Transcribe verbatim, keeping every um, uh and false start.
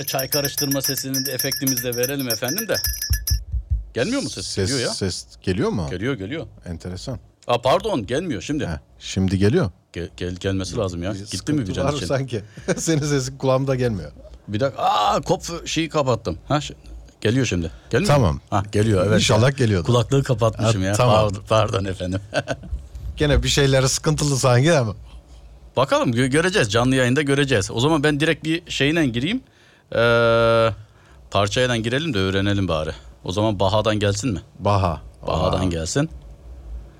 Çay karıştırma sesini de efektimizi de verelim efendim de. Gelmiyor mu ses? Ses, Geliyor ya. ses geliyor mu? Geliyor geliyor. Enteresan. Aa, pardon gelmiyor şimdi. Heh, şimdi geliyor. Gel, gel gelmesi lazım ya. Bir Gitti mi bir sıkıntı var can için? sanki. Senin sesin kulağımda gelmiyor. Bir dakika. Aa, kop şeyi kapattım. Ha şi- geliyor şimdi. Gelmiyor Tamam. mu? Ha geliyor evet. İnşallah ya. geliyordur. Kulaklığı kapatmışım Ha, ya. tamam. Pardon, pardon efendim. Gene bir şeyleri sıkıntılı sanki ama. Bakalım gö- göreceğiz. Canlı yayında göreceğiz. O zaman ben direkt bir şeyle gireyim. Ee, parçayla girelim de öğrenelim bari. O zaman Baha'dan gelsin mi? Baha. Baha'dan Aa, gelsin.